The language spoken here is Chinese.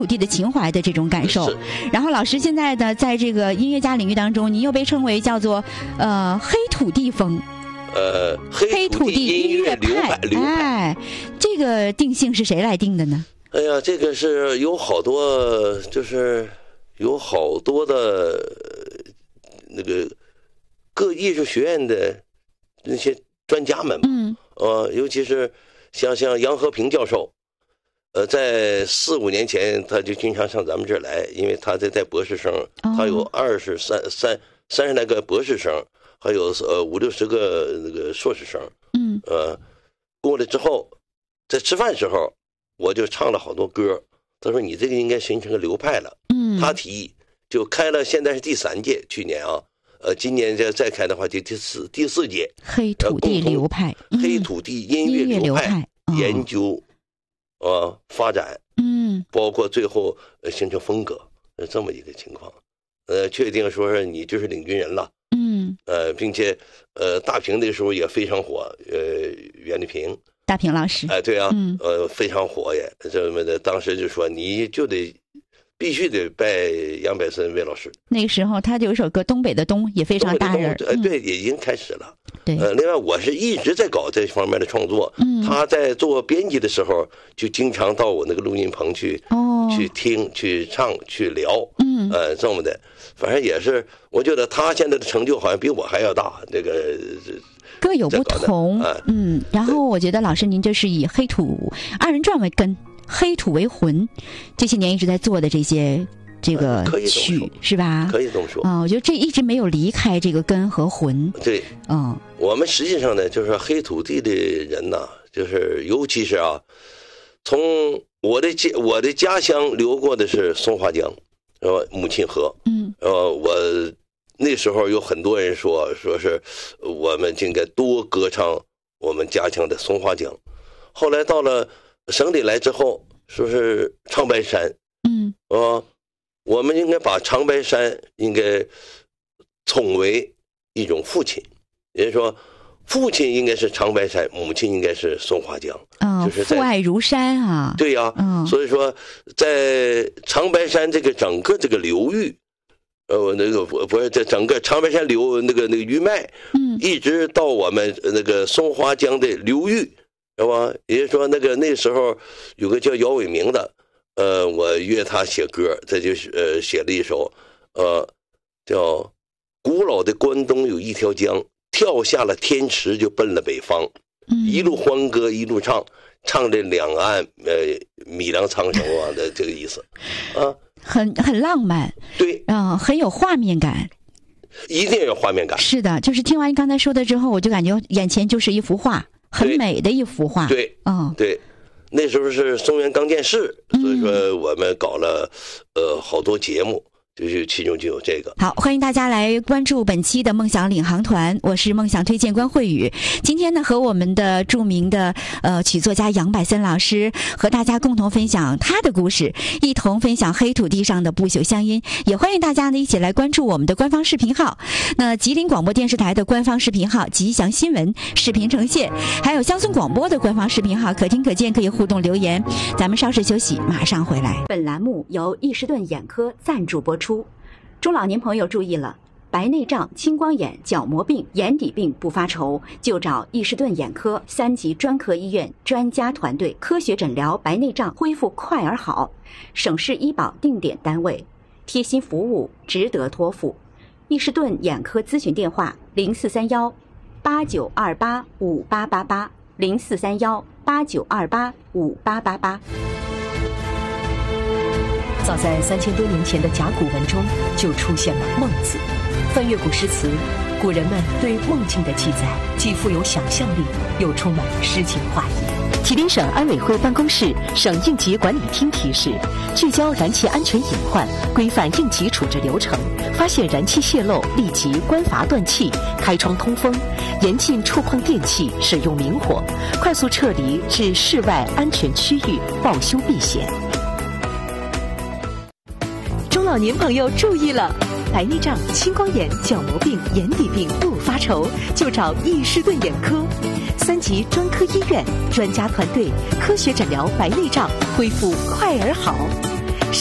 土地的情怀的这种感受。然后老师现在呢，在这个音乐家领域当中，您又被称为叫做黑土地风。 黑土地音乐流派。 哎，这个定性是谁来定的呢？ 哎呀，这个是有好多，就是有好多的那个各艺术学院的那些专家们嘛，尤其是像杨和平教授，在4、5年前他就经常上咱们这儿来，因为他在博士生，他有30来个博士生，还有50、60个那个硕士生，过来之后，在吃饭时候我就唱了好多歌，他说你这个应该形成个流派了，他提议就开了，现在是第3届，去年啊。今年再开的话，就第四届黑土地流派， 黑土地音乐流派研究，发展，包括最后形成风格，这么一个情况，确定说是你就是领军人了，并且大平那个时候也非常火，袁立平， 大平老师， 对啊，非常火也，这么的，当时就说你就必须得拜杨百森魏老师。那个时候他有一首歌《东北的东》也非常大热， 对，也已经开始了。 对， 另外我是一直在搞这方面的创作。他在做编辑的时候，就经常到我那个录音棚去，去听、去唱、去聊。这么的，反正也是，我觉得他现在的成就好像比我还要大。这个各有不同。然后我觉得老师您这是以黑土2人转为根。黑土为魂，这些年一直在做的这个曲是吧？ 可以这么说。 我觉得这一直没有离开这个根和魂。 对，我们实际上呢，就是黑土地的人呢，就是尤其是从我的家乡流过的是松花江，母亲河。我那时候有很多人说是我们应该多歌唱我们家乡的松花江。后来到了省里来之后，说是长白山，我们应该把长白山应该宠为一种父亲，也就是说，父亲应该是长白山，母亲应该是松花江，就是父爱如山啊。 对呀，所以说在长白山整个这个流域，那个不是在整个长白山那个余脉，一直到我们那个松花江的流域。是吧？也就是说，那时候有个叫姚伟明的，我约他写歌，他就写了一首，叫《古老的关东有一条江，跳下了天池就奔了北方，一路欢歌一路唱，唱这两岸米粮苍生啊的这个意思， 很浪漫， 对， 很有画面感。 一定要有画面感。 是的，就是听完你刚才说的之后，我就感觉眼前就是一幅画。很美的一幅画。 对，对，那时候是松原刚建市，所以说我们搞了好多节目，就是其中就有这个。 好，欢迎大家来关注本期的梦想领航团，我是梦想推荐官慧宇。今天呢，和我们的著名的曲作家杨百森老师和大家共同分享他的故事，一同分享黑土地上的不朽乡音。也欢迎大家呢一起来关注我们的官方视频号，那吉林广播电视台的官方视频号吉祥新闻视频呈现，还有乡村广播的官方视频号，可听可见，可以互动留言。咱们稍事休息，马上回来。本栏目由易士顿眼科赞助播出。中老年朋友注意了，白内障、青光眼、角膜病、眼底病不发愁，就找易士顿眼科3级专科医院专家团队科学诊疗白内障，恢复快而好，省市医保定点单位，贴心服务，值得托付。易士顿眼科咨询电话：0431-8928-5888，0431-8928-5888。 早在3000多年前的甲骨文中就出现了梦字。翻阅古诗词，古人们对梦境的记载既富有想象力，又充满诗情画意。吉林省安委会办公室省应急管理厅提示：聚焦燃气安全隐患，规范应急处置流程，发现燃气泄漏立即关阀断气，开窗通风，严禁触碰电器，使用明火，快速撤离至室外安全区域，报修避险。中老年朋友注意了，白内障、青光眼、角膜病、眼底病不发愁，就找易士顿眼科，3级专科医院专家团队科学诊疗白内障，恢复快而好。